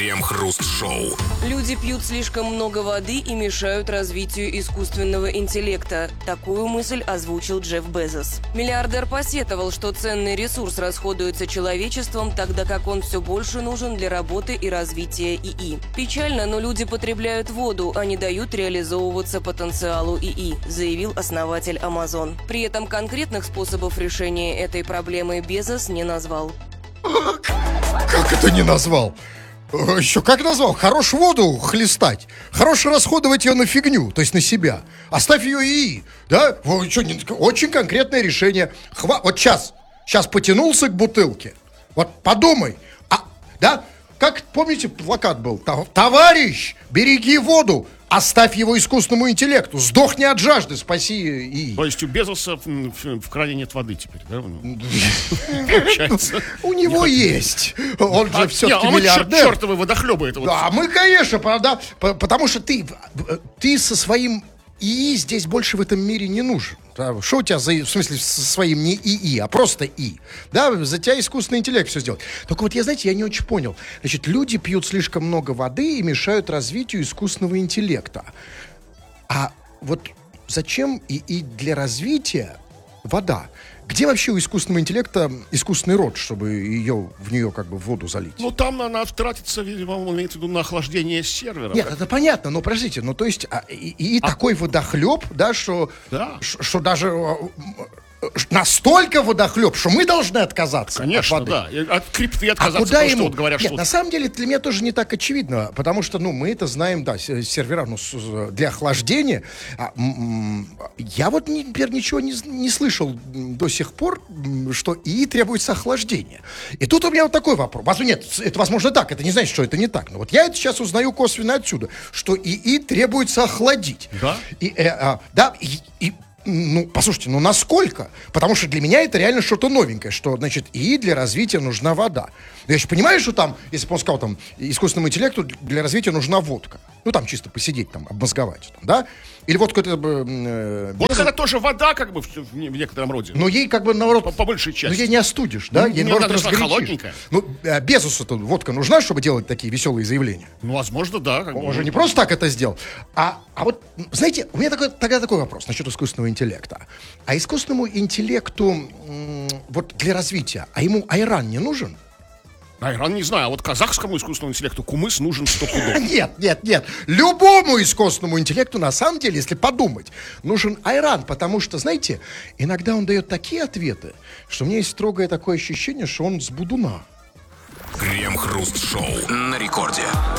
Крем-хруст-шоу. Люди пьют слишком много воды и мешают развитию искусственного интеллекта. Такую мысль озвучил Джефф Безос. Миллиардер посетовал, что ценный ресурс расходуется человечеством, тогда как он все больше нужен для работы и развития ИИ. Печально, но люди потребляют воду, а не дают реализовываться потенциалу ИИ, заявил основатель Amazon. При этом конкретных способов решения этой проблемы Безос не назвал. Как это не назвал? Еще как назвал? Хорош воду хлестать. Хорош расходовать ее на фигню, то есть на себя. Оставь ее ИИ. Да? Очень конкретное решение. Вот сейчас потянулся к бутылке. Вот подумай. Да? Как, помните, плакат был? Товарищ, береги воду. Оставь его искусственному интеллекту. Сдохни от жажды, спаси ИИ. То есть у Безоса в кране нет воды теперь, да? Получается. У него есть. Он же все-таки миллиардер. Чертовы водохлебы это вот. Да, мы, конечно, правда, потому что ты со своим ИИ здесь больше в этом мире не нужен. Что у тебя в смысле, со своим не ИИ, а просто И. Да, за тебя искусственный интеллект все сделает. Только вот знаете, я не очень понял. Значит, люди пьют слишком много воды и мешают развитию искусственного интеллекта. А вот зачем ИИ для развития вода? Где вообще у искусственного интеллекта искусственный род, чтобы в нее как бы воду залить? Ну, там она тратится, видимо, имеется в виду на охлаждение сервера. Нет, это понятно, но подождите, то есть такой водохлеб, да, что даже настолько водохлеб, что мы должны отказаться. Конечно, от воды. Да. От крипты отказаться, куда потому ему? что вот говорят, Нет, что... на самом деле для меня тоже не так очевидно, потому что, мы это знаем, да, сервера для охлаждения. Я вот, например, ничего не слышал до сих пор, что ИИ требуется охлаждения. И тут у меня вот такой вопрос. Нет, это возможно так, это не значит, что это не так. Но вот я это сейчас узнаю косвенно отсюда, что ИИ требуется охладить. Да? Послушайте, насколько? Потому что для меня это реально что-то новенькое, что, значит, ИИ для развития нужна вода. Я же понимаю, что там, если бы он сказал, там, искусственному интеллекту для развития нужна водка. Там чисто посидеть, там, обмозговать, да? Или водка это... Водка это тоже вода, как бы, в некотором роде. Но ей, как бы, наоборот... По большей части. Но ей не остудишь, да? Ей, наоборот, разгорячишь. Холодненькая. Безусу-то водка нужна, чтобы делать такие веселые заявления? Возможно, да. Он же не просто так это сделал. А вот, знаете, у меня тогда такой вопрос насчет искусственного интеллекта. А искусственному интеллекту вот для развития, ему айран не нужен? Айран не знаю, а вот казахскому искусственному интеллекту кумыс нужен 100 пудов. Нет. Любому искусственному интеллекту, на самом деле, если подумать, нужен айран, потому что, знаете, иногда он дает такие ответы, что у меня есть строгое такое ощущение, что он с будуна. Крем-хруст-шоу на рекорде.